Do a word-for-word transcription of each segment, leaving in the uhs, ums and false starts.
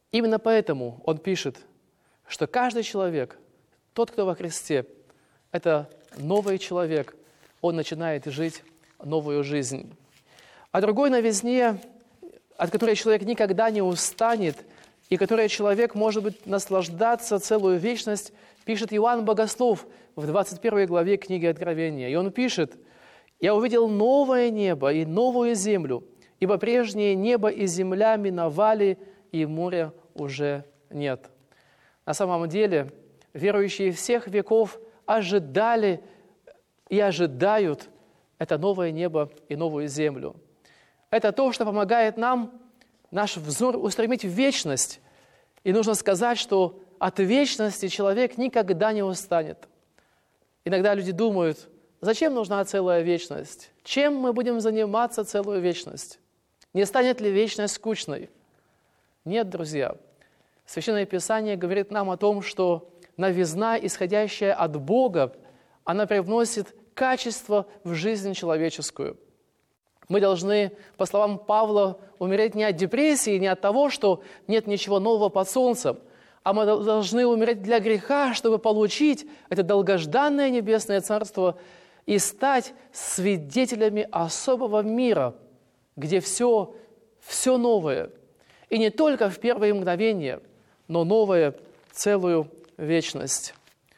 Именно поэтому он пишет, что каждый человек, тот, кто во Христе, это новый человек, он начинает жить новую жизнь. О другой новизне, от которой человек никогда не устанет, и которой человек может быть наслаждаться целую вечность, пишет Иоанн Богослов в двадцать первой главе книги Откровения. И он пишет: «Я увидел новое небо и новую землю, ибо прежнее небо и земля миновали, и моря уже нет». На самом деле, верующие всех веков ожидали и ожидают это новое небо и новую землю. Это то, что помогает нам наш взор устремить в вечность. И нужно сказать, что от вечности человек никогда не устанет. Иногда люди думают: зачем нужна целая вечность? Чем мы будем заниматься целую вечность? Не станет ли вечность скучной? Нет, друзья. Священное Писание говорит нам о том, что новизна, исходящая от Бога, она привносит качество в жизнь человеческую. Мы должны, по словам Павла, умереть не от депрессии, не от того, что нет ничего нового под солнцем, а мы должны умереть для греха, чтобы получить это долгожданное небесное царство и стать свидетелями особого мира, где все, все новое. И не только в первые мгновения, но новое целую вечность.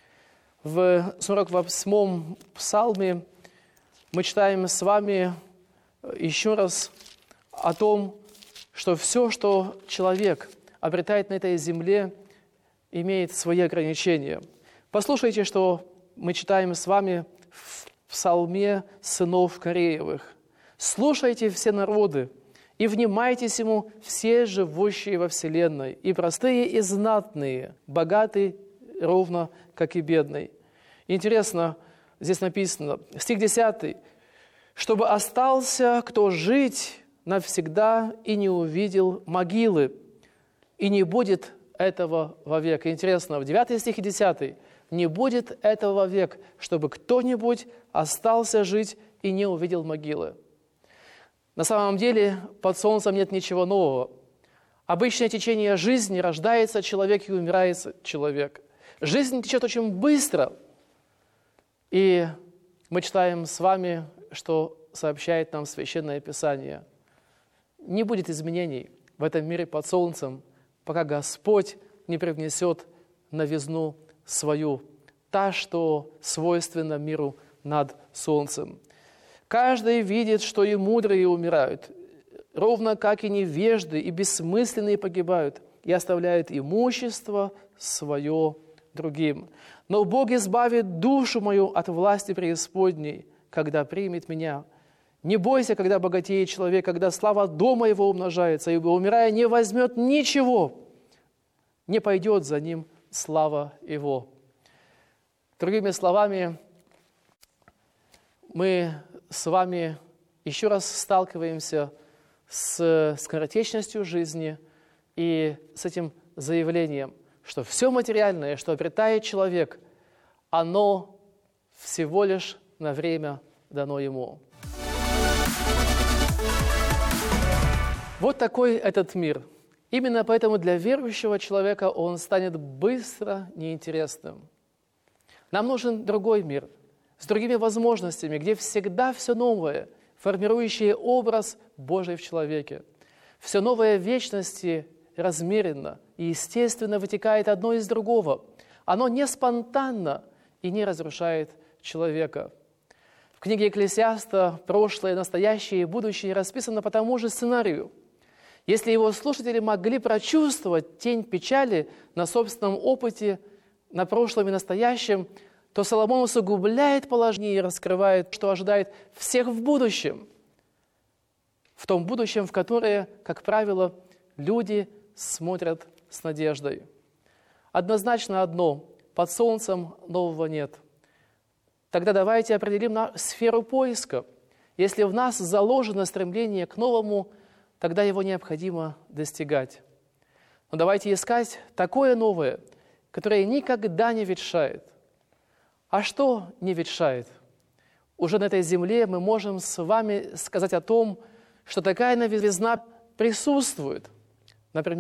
В сорок восьмом псалме мы читаем с вами еще раз о том, что все, что человек обретает на этой земле, имеет свои ограничения. Послушайте, что мы читаем с вами в псалме сынов Кореевых. «Слушайте все народы, и внимайтесь ему все живущие во вселенной, и простые, и знатные, богатые, ровно как и бедный». Интересно, здесь написано, стих десятый, «Чтобы остался кто жить навсегда и не увидел могилы, и не будет этого вовек». Интересно, в девятый стих и десятый, «Не будет этого вовек, чтобы кто-нибудь остался жить и не увидел могилы». На самом деле под солнцем нет ничего нового. Обычное течение жизни: рождается человек и умирает человек. Жизнь течет очень быстро. И мы читаем с вами, что сообщает нам Священное Писание. Не будет изменений в этом мире под солнцем, пока Господь не привнесет новизну свою, та, что свойственна миру над солнцем. Каждый видит, что и мудрые умирают, ровно как и невежды, и бессмысленные погибают, и оставляют имущество свое другим. Но Бог избавит душу мою от власти преисподней, когда примет меня. Не бойся, когда богатеет человек, когда слава дома его умножается, ибо, умирая, не возьмет ничего, не пойдет за ним слава его». Другими словами, мы с вами еще раз сталкиваемся с скоротечностью жизни и с этим заявлением, что все материальное, что обретает человек, оно всего лишь на время дано ему. Вот такой этот мир. Именно поэтому для верующего человека он станет быстро неинтересным. Нам нужен другой мир, с другими возможностями, где всегда все новое, формирующее образ Божий в человеке. Все новое в вечности размеренно и естественно вытекает одно из другого. Оно не спонтанно и не разрушает человека. В книге Экклесиаста прошлое, настоящее и будущее расписано по тому же сценарию. Если его слушатели могли прочувствовать тень печали на собственном опыте, на прошлом и настоящем, то Соломон усугубляет положение и раскрывает, что ожидает всех в будущем. В том будущем, в которое, как правило, люди смотрят с надеждой. Однозначно одно – под солнцем нового нет. Тогда давайте определим на сферу поиска. Если в нас заложено стремление к новому, тогда его необходимо достигать. Но давайте искать такое новое, которое никогда не ветшает. А что не ветшает? Уже на этой земле мы можем с вами сказать о том, что такая новизна присутствует. Например,